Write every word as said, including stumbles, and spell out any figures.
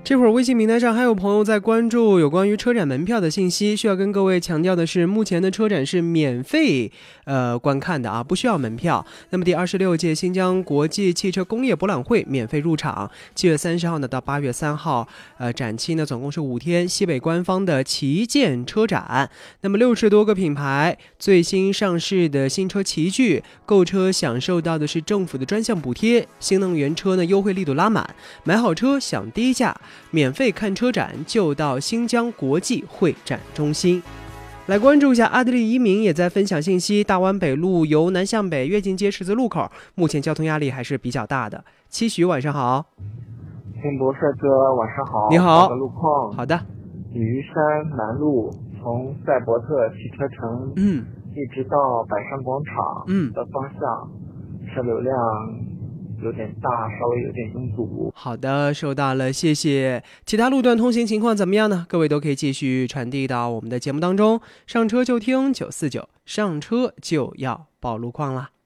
这会儿微信平台上还有朋友在关注有关于车展门票的信息，需要跟各位强调的是，目前的车展是免费呃观看的啊，不需要门票。那么第二十六届新疆国际汽车工业博览会免费入场，七月三十号呢到八月三号，呃展期呢总共是五天，西北官方的旗舰车展。那么六十多个品牌最新上市的新车齐聚，购车享受到的是政府的专项补贴，新能源车呢优惠力度拉满，买好车享低价。免费看车展就到新疆国际会展中心。来关注一下阿德利移民也在分享信息，大湾北路由南向北跃进街十字路口目前交通压力还是比较大的。期许晚上好。 金博帅哥晚上好。 你好。 路况好的。 雨山南路从赛博特汽车城嗯一直到百山广场嗯的方向，车流量有点大，稍微有点拥堵。 好的，收到了，谢谢。其他路段通行情况怎么样呢？各位都可以继续传递到我们的节目当中。上车就听九四九，上车就要报路况啦。